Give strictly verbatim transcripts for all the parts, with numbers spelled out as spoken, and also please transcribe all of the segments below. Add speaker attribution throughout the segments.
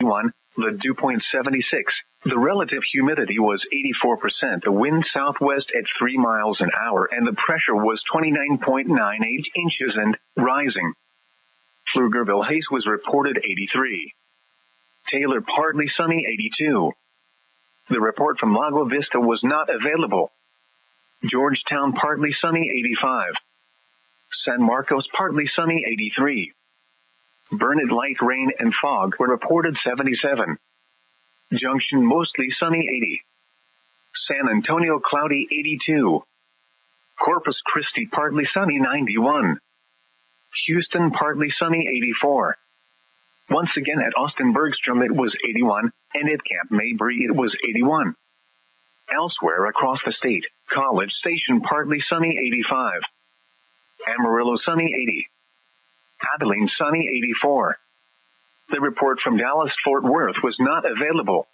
Speaker 1: eighty-one. The dew point seventy-six. The relative humidity was eighty-four percent. The wind southwest at three miles an hour and the pressure was twenty-nine point nine eight inches and rising. Pflugerville haze was reported eighty-three. Taylor partly sunny eighty-two. The report from Lago Vista was not available. Georgetown partly sunny eighty-five. San Marcos partly sunny eighty-three. Burnett light rain and fog were reported seventy-seven. Junction mostly sunny eighty. San Antonio cloudy eighty-two. Corpus Christi partly sunny ninety-one. Houston partly sunny eighty-four. Once again at Austin Bergstrom it was eighty-one, and at Camp Mabry it was eighty-one. Elsewhere across the state, College Station partly sunny eighty-five. Amarillo sunny eighty. Abilene sunny eighty-four. The report from Dallas-Fort Worth was not available.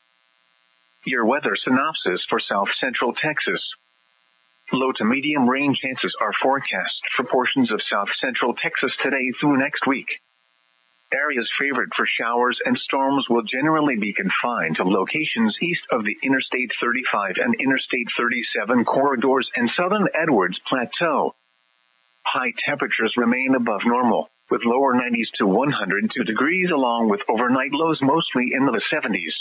Speaker 1: Your weather synopsis for South Central Texas. Low to medium rain chances are forecast for portions of South Central Texas today through next week. Areas favored for showers and storms will generally be confined to locations east of the Interstate thirty-five and Interstate thirty-seven corridors and southern Edwards Plateau. High temperatures remain above normal, with lower nineties to one hundred two degrees along with overnight lows mostly in the seventies.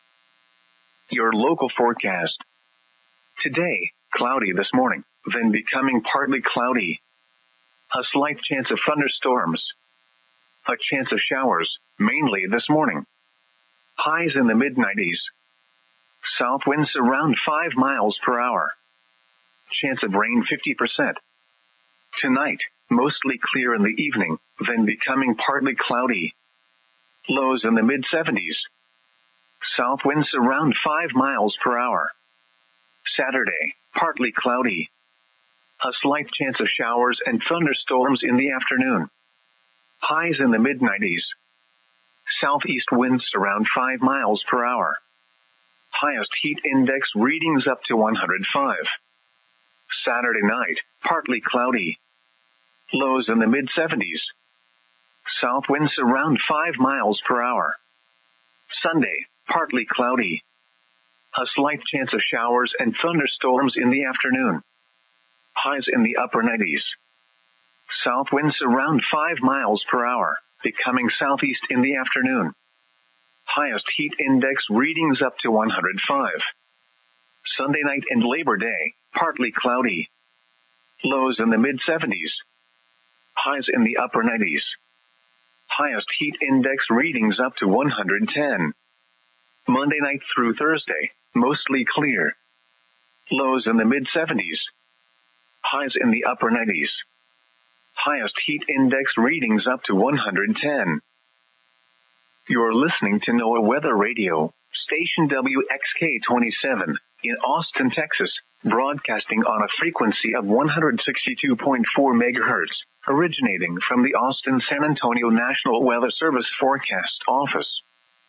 Speaker 1: Your local forecast. Today, cloudy this morning, then becoming partly cloudy. A slight chance of thunderstorms. A chance of showers, mainly this morning. Highs in the mid nineties. South winds around five miles per hour. Chance of rain fifty percent. Tonight, mostly clear in the evening, then becoming partly cloudy. Lows in the mid seventies. South winds around five miles per hour. Saturday, partly cloudy. A slight chance of showers and thunderstorms in the afternoon. Highs in the mid nineties. Southeast winds around five miles per hour. Highest heat index readings up to one hundred five. Saturday night, partly cloudy. Lows in the mid seventies. South winds around five miles per hour. Sunday, partly cloudy. A slight chance of showers and thunderstorms in the afternoon. Highs in the upper nineties. South winds around five miles per hour, becoming southeast in the afternoon. Highest heat index readings up to one hundred five. Sunday night and Labor Day, partly cloudy. Lows in the mid seventies. Highs in the upper nineties. Highest heat index readings up to one hundred ten. Monday night through Thursday, mostly clear. Lows in the mid seventies. Highs in the upper nineties. Highest heat index readings up to one hundred ten. You're listening to NOAA Weather Radio, station W X K twenty-seven, in Austin, Texas, broadcasting on a frequency of one hundred sixty-two point four megahertz, originating from the Austin-San Antonio National Weather Service Forecast Office.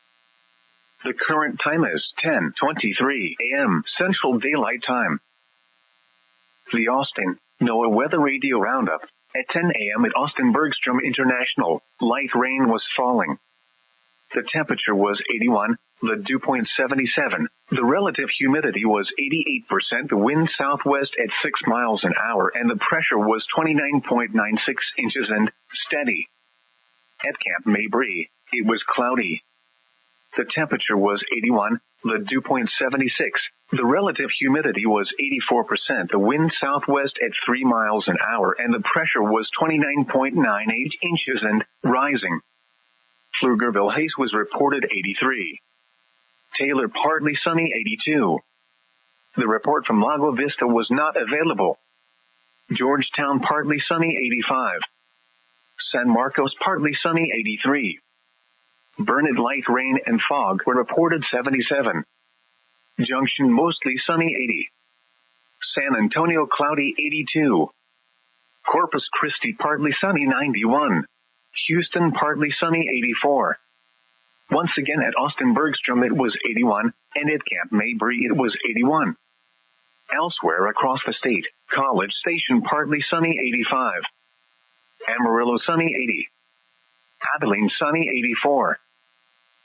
Speaker 1: The current time is ten twenty-three a.m. Central Daylight Time. The Austin NOAA Weather Radio Roundup. At ten a.m. at Austin Bergstrom International, light rain was falling. The temperature was eighty-one, the dew point seventy-seven, the relative humidity was eighty-eight percent, the wind southwest at six miles an hour, and the pressure was twenty-nine point nine six inches and steady. At Camp Mabry, it was cloudy. The temperature was eighty-one, the dew point seventy-six, the relative humidity was eighty-four percent, the wind southwest at three miles an hour, and the pressure was twenty-nine point nine eight inches and rising. Pflugerville haze was reported eighty-three. Taylor partly sunny eighty-two. The report from Lago Vista was not available. Georgetown partly sunny eighty-five. San Marcos partly sunny eighty-three. Burnett light rain and fog were reported seventy-seven. Junction mostly sunny eighty. San Antonio cloudy eighty-two. Corpus Christi partly sunny ninety-one. Houston partly sunny eighty-four. Once again at Austin Bergstrom it was eighty-one, and at Camp Mabry it was eighty-one. Elsewhere across the state, College Station partly sunny eighty-five. Amarillo sunny eighty. Abilene sunny eighty-four.